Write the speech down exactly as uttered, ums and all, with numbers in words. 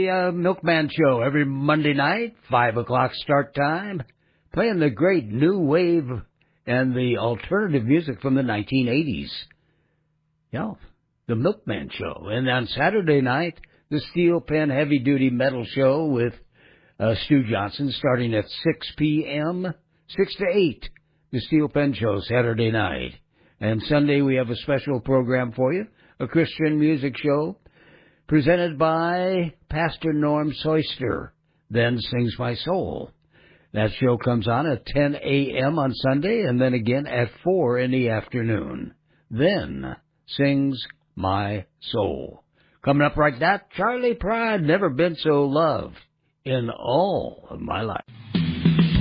the uh, Milkman Show every Monday night, five o'clock start time, playing the great new wave and the alternative music from the nineteen eighties. Yeah, the Milkman Show. And on Saturday night, the Steel Pen Heavy Duty Metal Show with uh, Stu Johnson starting at six p.m., six to eight, the Steel Pen Show Saturday night. And Sunday we have a special program for you, a Christian music show presented by Pastor Norm Soyster, Then Sings My Soul. That show comes on at ten a.m. on Sunday and then again at four in the afternoon. Then Sings My Soul. Coming up right now, Charley Pride, Never Been So Loved in All of My Life.